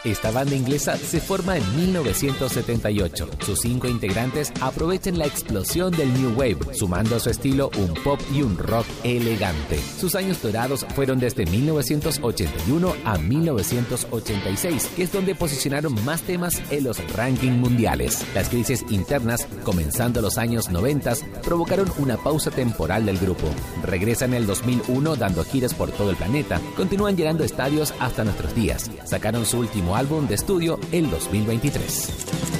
Esta banda inglesa se forma en 1978. Sus 5 integrantes aprovechan la explosión del New Wave, sumando a su estilo un pop y un rock elegante. Sus años dorados fueron desde 1981 a 1986, que es donde posicionaron más temas en los rankings mundiales. Las crisis internas, comenzando los años 90, provocaron una pausa temporal del grupo. Regresan en el 2001 dando giras por todo el planeta. Continúan llenando estadios hasta nuestros días. Sacaron su último álbum de estudio el 2023.